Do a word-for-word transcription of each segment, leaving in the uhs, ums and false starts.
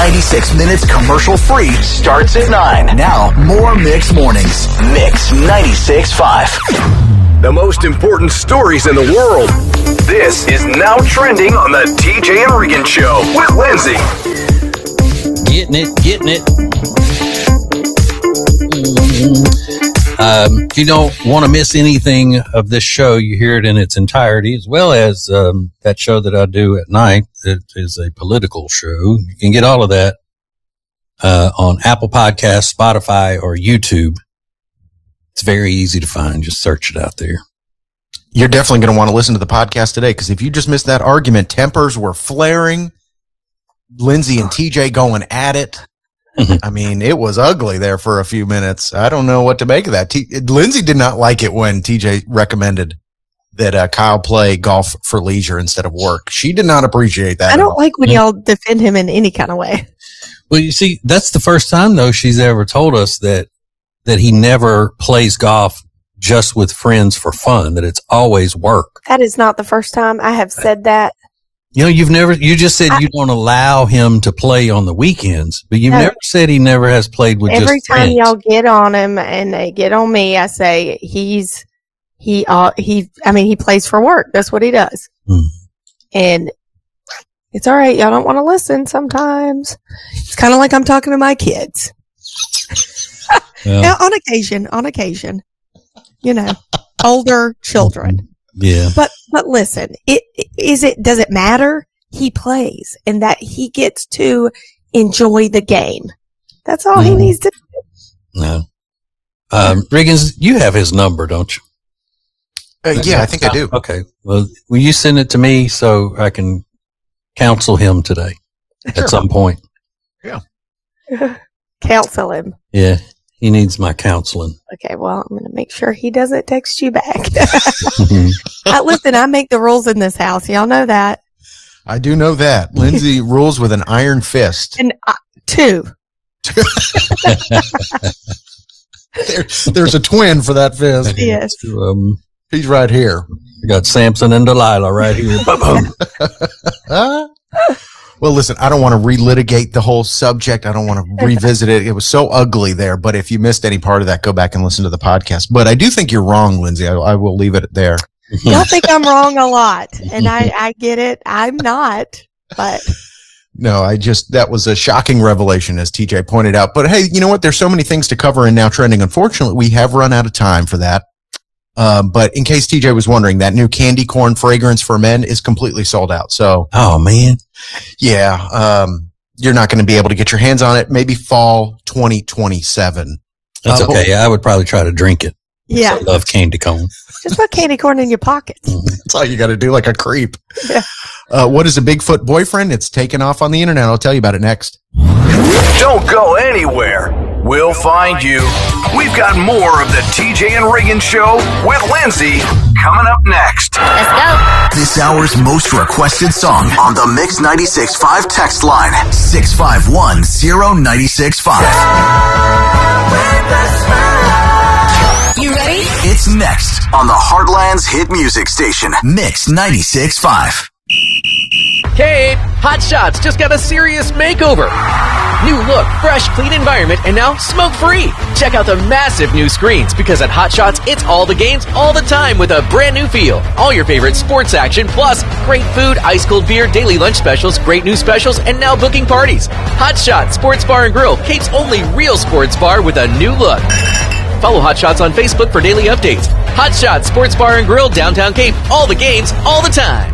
ninety-six minutes commercial free starts at nine. Now, more Mix Mornings. Mix ninety-six point five. The most important stories in the world. This is Now Trending on the T J and Regan Show with Lindsay. Getting it, getting it. Um, if you don't want to miss anything of this show, you hear it in its entirety, as well as um, that show that I do at night. It is a political show. You can get all of that uh, on Apple Podcasts, Spotify, or YouTube. It's very easy to find. Just search it out there. You're definitely going to want to listen to the podcast today, because if you just missed that argument, tempers were flaring. Lindsay and T J going at it. I mean, it was ugly there for a few minutes. I don't know what to make of that. T- Lindsay did not like it when T J recommended that uh, Kyle play golf for leisure instead of work. She did not appreciate that. I don't like when y'all defend him in any kind of way. Well, you see, that's the first time, though, she's ever told us that that he never plays golf just with friends for fun, that it's always work. That is not the first time I have said that. You know, you've never, you just said I, you don't allow him to play on the weekends, but you've no, never said he never has played with just friends. Every time y'all get on him and they get on me, I say he's, he, uh, he, I mean, he plays for work. That's what he does. Hmm. And it's all right. Y'all don't want to listen sometimes. It's kind of like I'm talking to my kids. Well, now, on occasion, on occasion, you know, older children. Yeah. But, but listen, it, is it, does it matter? He plays and that he gets to enjoy the game. That's all mm. he needs to do. No. Um, Riggins, you have his number, don't you? Uh, yeah, I think I do. Okay. Well, will you send it to me so I can counsel him today sure. at some point? Yeah. Counsel him. Yeah. He needs my counseling. Okay, well, I'm going to make sure he doesn't text you back. I, listen, I make the rules in this house. Y'all know that. I do know that. Lindsay rules with an iron fist. And uh, two. there, there's a twin for that fist. Yes. Um, He's right here. We got Samson and Delilah right here. Well, listen, I don't want to relitigate the whole subject. I don't want to revisit it. It was so ugly there. But if you missed any part of that, go back and listen to the podcast. But I do think you're wrong, Lindsay. I, I will leave it there. Y'all think I'm wrong a lot. And I, I get it. I'm not. But no, I just, that was a shocking revelation, as T J pointed out. But hey, you know what? There's so many things to cover in Now Trending. Unfortunately, we have run out of time for that. Um, but in case T J was wondering, that new candy corn fragrance for men is completely sold out. So, oh man, yeah, um, you're not going to be able to get your hands on it. Maybe fall twenty twenty-seven. That's uh, okay. Yeah, I would probably try to drink it. Yeah, I love candy corn. Just put candy corn in your pockets. Mm-hmm. That's all you got to do, like a creep. Yeah. Uh, what is a Bigfoot boyfriend? It's taken off on the internet. I'll tell you about it next. Don't go anywhere. We'll find you. We've got more of the T J and Regan Show with Lindsay coming up next. Let's go. This hour's most requested song on the Mix ninety-six point five text line. six five one zero nine six five. You ready? It's next on the Heartland's hit music station, Mix ninety-six point five. Kate, Hot Shots just got a serious makeover. New look, fresh, clean environment, and now smoke-free. Check out the massive new screens, because at Hot Shots, it's all the games all the time with a brand new feel. All your favorite sports action, plus great food, ice-cold beer, daily lunch specials, great new specials, and now booking parties. Hot Shots Sports Bar and Grill, Cape's only real sports bar with a new look. Follow Hot Shots on Facebook for daily updates. Hot Shots Sports Bar and Grill, downtown Cape. All the games, all the time.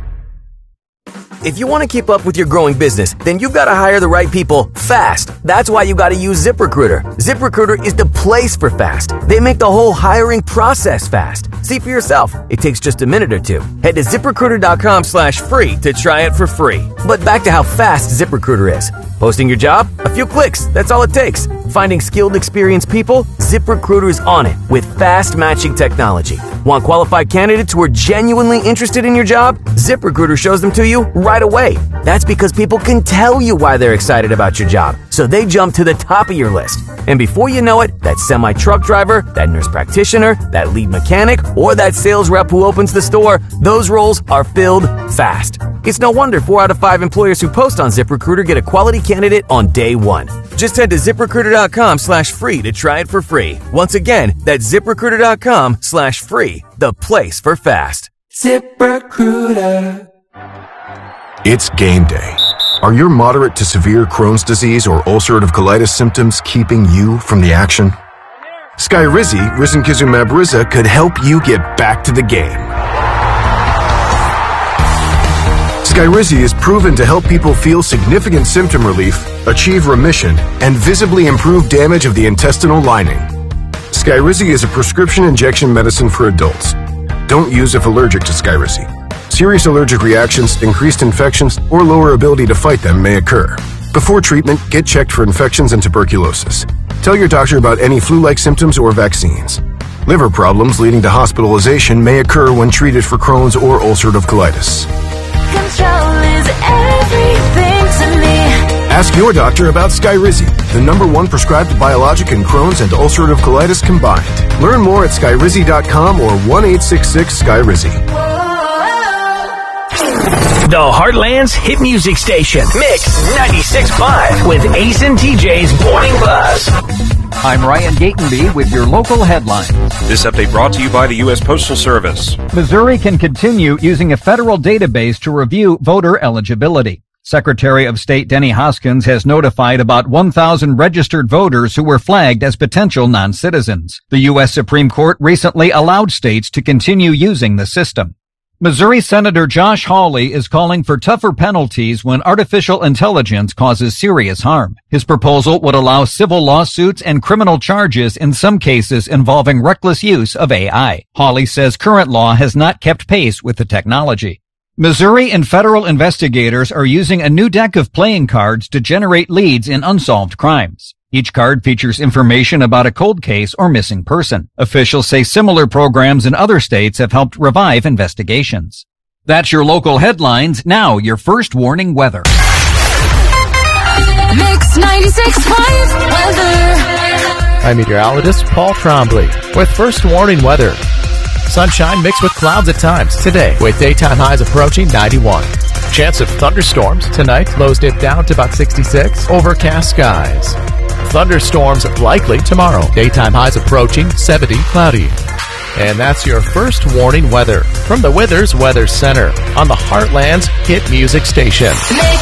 If you want to keep up with your growing business, then you've got to hire the right people fast. That's why you got to use ZipRecruiter. ZipRecruiter is the place for fast. They make the whole hiring process fast. See for yourself. It takes just a minute or two. Head to ZipRecruiter.com slash free to try it for free. But back to how fast ZipRecruiter is. Posting your job? A few clicks. That's all it takes. Finding skilled, experienced people? ZipRecruiter's on it with fast matching technology. Want qualified candidates who are genuinely interested in your job? ZipRecruiter shows them to you right away. That's because people can tell you why they're excited about your job. So so they jump to the top of your list. And before you know it, that semi-truck driver, that nurse practitioner, that lead mechanic, or that sales rep who opens the store, those roles are filled fast. It's no wonder four out of five employers who post on ZipRecruiter get a quality candidate on day one. Just head to ZipRecruiter.com slash free to try it for free. Once again, that's ZipRecruiter.com slash free, the place for fast. ZipRecruiter. It's game day. Are your moderate to severe Crohn's disease or ulcerative colitis symptoms keeping you from the action? Skyrizi, risankizumab Riza, could help you get back to the game. Skyrizi is proven to help people feel significant symptom relief, achieve remission, and visibly improve damage of the intestinal lining. Skyrizi is a prescription injection medicine for adults. Don't use if allergic to Skyrizi. Serious allergic reactions, increased infections, or lower ability to fight them may occur. Before treatment, get checked for infections and tuberculosis. Tell your doctor about any flu-like symptoms or vaccines. Liver problems leading to hospitalization may occur when treated for Crohn's or ulcerative colitis. Control is everything to me. Ask your doctor about Skyrizi, the number one prescribed biologic in Crohn's and ulcerative colitis combined. Learn more at skyrizi dot com or one eight six six Skyrizi. The Heartland's hit music station, Mix ninety-six point five, with Ace and T J's Morning Buzz. I'm Ryan Gatenby with your local headlines. This update brought to you by the U S Postal Service. Missouri can continue using a federal database to review voter eligibility. Secretary of State Denny Hoskins has notified about one thousand registered voters who were flagged as potential non-citizens. The U S Supreme Court recently allowed states to continue using the system. Missouri Senator Josh Hawley is calling for tougher penalties when artificial intelligence causes serious harm. His proposal would allow civil lawsuits and criminal charges in some cases involving reckless use of A I. Hawley says current law has not kept pace with the technology. Missouri and federal investigators are using a new deck of playing cards to generate leads in unsolved crimes. Each card features information about a cold case or missing person. Officials say similar programs in other states have helped revive investigations. That's your local headlines. Now, your first warning weather. Mix ninety-six point five weather. I'm meteorologist Paul Trombley with first warning weather. Sunshine mixed with clouds at times today, with daytime highs approaching ninety-one. Chance of thunderstorms tonight, lows dip down to about sixty-six. Overcast skies. Thunderstorms likely tomorrow. Daytime highs approaching seventy, cloudy. And that's your first warning weather from the Withers Weather Center on the Heartland's hit music station.